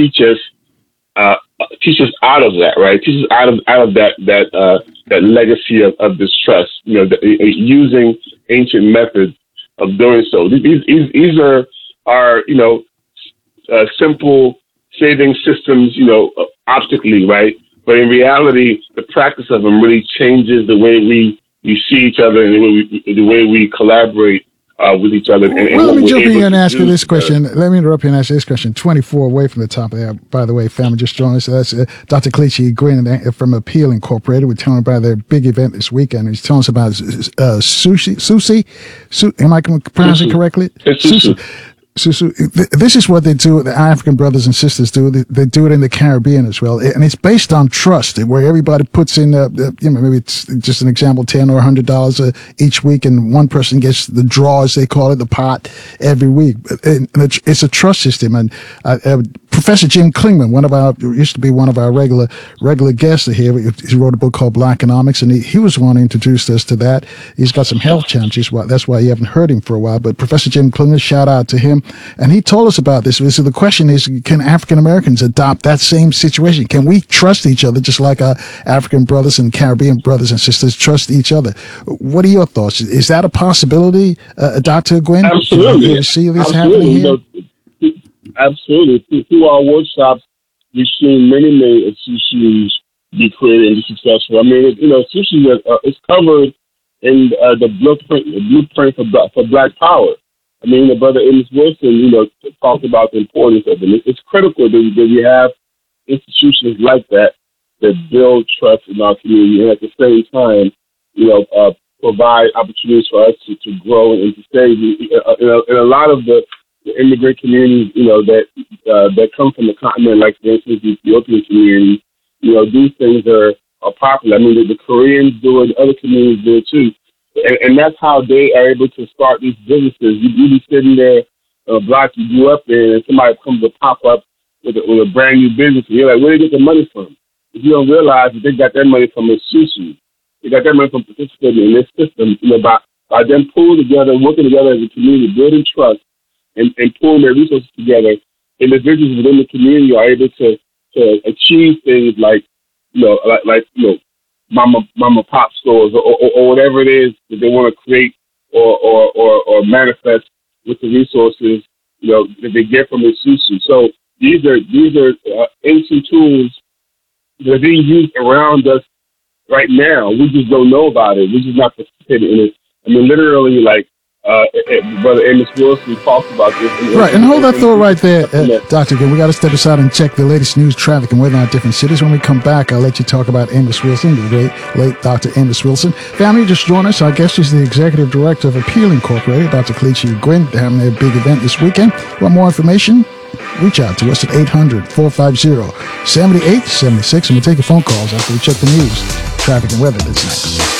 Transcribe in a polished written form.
teach us out of that, right? Teach us out of that legacy of distrust. Using ancient methods of doing so. These are simple saving systems, optically, right? But in reality, the practice of them really changes the way we see each other and the way we collaborate with each other. Let me jump in here and ask you this question. Let me interrupt you and ask you this question. 24 away from the top of that, by the way, family, just joined us. That's Dr. Kelechi Gwynn from Appeal Incorporated. We're telling about their big event this weekend. He's telling us about Susi. Am I pronouncing it correctly? Susi. This is what they do, the African brothers and sisters do. They do it in the Caribbean as well. And it's based on trust, where everybody puts in, maybe it's just an example, $10 or $100 each week, and one person gets the draw, as they call it, the pot, every week. And it's a trust system. And Professor Jim Klingman, used to be one of our regular guests here. He wrote a book called Blackonomics, and he was one who introduced us to that. He's got some health challenges. That's why you haven't heard him for a while. But Professor Jim Klingman, shout out to him. And he told us about this. So the question is, can African Americans adopt that same situation? Can we trust each other just like our African brothers and Caribbean brothers and sisters trust each other? What are your thoughts? Is that a possibility, Dr. Gwynn? Absolutely. Do you see this happening here? Absolutely. Through our workshops, we've seen many institutions be created and be successful. I mean, sushi is covered in the blueprint for Black Power. I mean, the brother Amos Wilson, talked about the importance of them. It's critical that we have institutions like that build trust in our community, and at the same time, provide opportunities for us to grow and to stay. And a lot of the immigrant communities, that come from the continent, like for instance the Ethiopian community, these things are popular. I mean, the Koreans do it, other communities do it too. And that's how they are able to start these businesses. You be sitting there on a block you grew up in, and somebody comes to pop up with a brand new business, and you're like, where do they get the money from? If you don't realize that they got their money from a sushi. They got their money from participating in this system, by them pulling together, working together as a community, building trust, and pulling their resources together. Individuals within the community are able to achieve things like mama pop stores or whatever it is that they want to create or manifest with the resources that they get from the sushi. So these are ancient tools that are being used around us right now. We just don't know about it. We're just not participating in it. I mean, literally, Brother Amos Wilson talks about this. Right, and hold that thought right there, Dr. Gwynn. We got to step aside and check the latest news, traffic, and weather in our different cities. When we come back, I'll let you talk about Amos Wilson, the late Dr. Amos Wilson. Family, just join us. Our guest is the Executive Director of Appeal Incorporated, Dr. Kelechi Gwynn. They're having their big event this weekend. Want more information? Reach out to us at 800-450-7876, and we'll take your phone calls after we check the news, traffic, and weather this night.